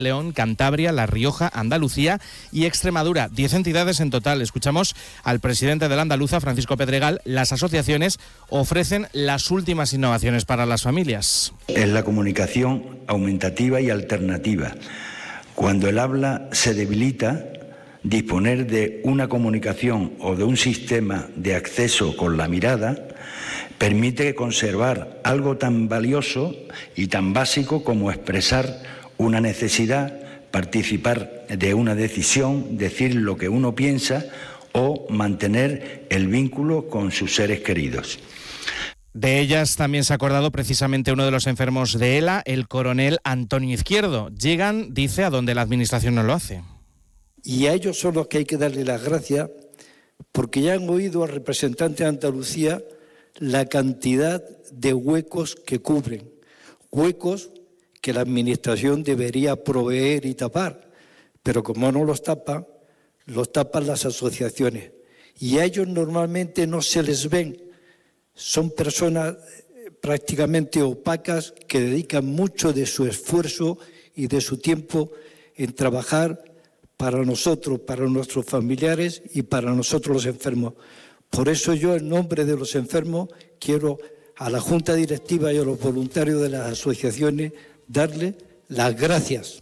León, Cantabria, La Rioja, Andalucía y Extremadura. 10 entidades en total. Escuchamos al presidente de la Andaluza, Francisco Pedregal. Las asociaciones ofrecen las últimas innovaciones para las familias. Es la comunicación aumentativa y alternativa. Cuando el habla se debilita, disponer de una comunicación o de un sistema de acceso con la mirada permite conservar algo tan valioso y tan básico como expresar una necesidad, participar de una decisión, decir lo que uno piensa o mantener el vínculo con sus seres queridos. De ellas también se ha acordado precisamente uno de los enfermos de ELA, el coronel Antonio Izquierdo. Llegan, dice, a donde la administración no lo hace. Y a ellos son los que hay que darle las gracias, porque ya han oído al representante de Andalucía la cantidad de huecos que cubren. Huecos que la administración debería proveer y tapar, pero como no los tapan las asociaciones. Y a ellos normalmente no se les ven. Son personas prácticamente opacas que dedican mucho de su esfuerzo y de su tiempo en trabajar para nosotros, para nuestros familiares y para nosotros los enfermos. Por eso yo, en nombre de los enfermos, quiero a la Junta Directiva y a los voluntarios de las asociaciones darle las gracias.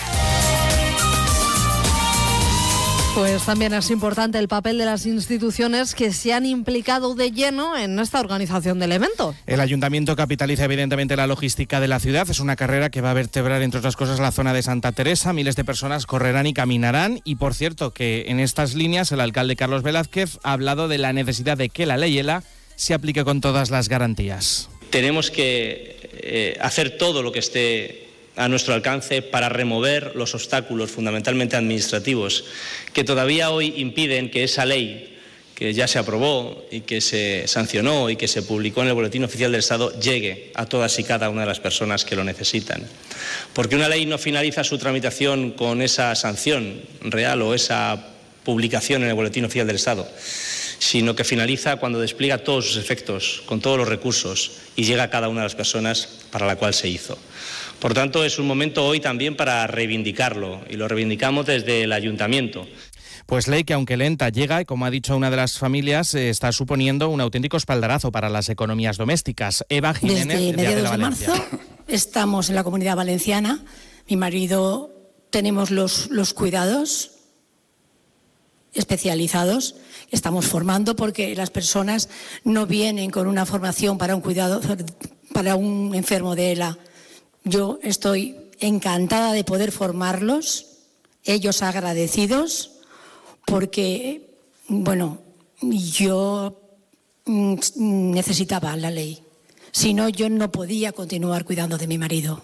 Pues también es importante el papel de las instituciones que se han implicado de lleno en esta organización del evento. El ayuntamiento capitaliza evidentemente la logística de la ciudad. Es una carrera que va a vertebrar, entre otras cosas, la zona de Santa Teresa. Miles de personas correrán y caminarán. Y, por cierto, que en estas líneas el alcalde Carlos Velázquez ha hablado de la necesidad de que la ley ELA se aplique con todas las garantías. Tenemos que hacer todo lo que esté a nuestro alcance para remover los obstáculos fundamentalmente administrativos que todavía hoy impiden que esa ley que ya se aprobó y que se sancionó y que se publicó en el Boletín Oficial del Estado llegue a todas y cada una de las personas que lo necesitan. Porque una ley no finaliza su tramitación con esa sanción real o esa publicación en el Boletín Oficial del Estado, sino que finaliza cuando despliega todos sus efectos, con todos los recursos, y llega a cada una de las personas para la cual se hizo. Por tanto, es un momento hoy también para reivindicarlo, y lo reivindicamos desde el Ayuntamiento. Pues ley que, aunque lenta, llega y, como ha dicho una de las familias, está suponiendo un auténtico espaldarazo para las economías domésticas. Eva Jiménez, desde mediados de marzo estamos en la Comunidad Valenciana. Mi marido tenemos los cuidados especializados. Estamos formando porque las personas no vienen con una formación para un cuidado, para un enfermo de ELA. Yo estoy encantada de poder formarlos, ellos agradecidos, porque, bueno, yo necesitaba la ley. Si no, yo no podía continuar cuidando de mi marido.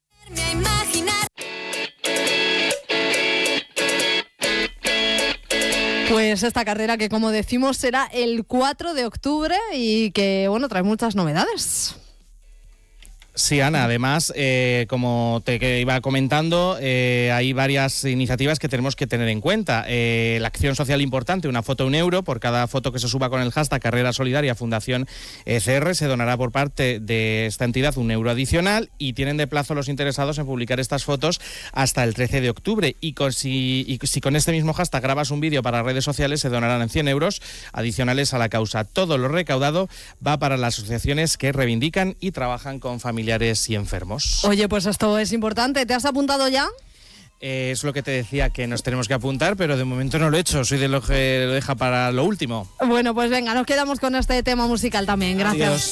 Pues esta carrera que, como decimos, será el 4 de octubre y que, bueno, trae muchas novedades. Sí, Ana, además, como te iba comentando, hay varias iniciativas que tenemos que tener en cuenta. La acción social importante, una foto €1, por cada foto que se suba con el hashtag Carrera Solidaria Fundación ECR, se donará por parte de esta entidad €1 adicional, y tienen de plazo los interesados en publicar estas fotos hasta el 13 de octubre. Y si con este mismo hashtag grabas un vídeo para redes sociales, se donarán €100 adicionales a la causa. Todo lo recaudado va para las asociaciones que reivindican y trabajan con familiares y enfermos. Oye, pues esto es importante. ¿Te has apuntado ya? Es lo que te decía, que nos tenemos que apuntar, pero de momento no lo he hecho. Soy de los que lo deja para lo último. Bueno, pues venga, nos quedamos con este tema musical también. Gracias. Adiós.